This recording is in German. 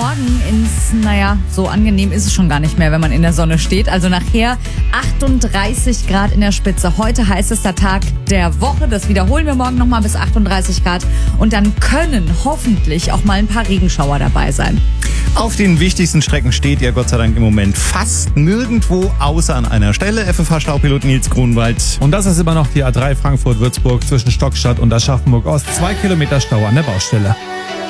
morgen so angenehm ist es schon gar nicht mehr, wenn man in der Sonne steht. Also nachher 38 Grad in der Spitze. Heute heißester Tag der Woche. Das wiederholen wir morgen nochmal bis 38 Grad. Und dann können hoffentlich auch mal ein paar Regenschauer dabei sein. Auf den wichtigsten Strecken steht ja Gott sei Dank im Moment fast nirgendwo, außer an einer Stelle. FFH-Staupilot Nils Grunwald. Und das ist immer noch die A3 Frankfurt-Würzburg zwischen Stockstadt und Aschaffenburg Ost. 2 Kilometer Stau an der Baustelle.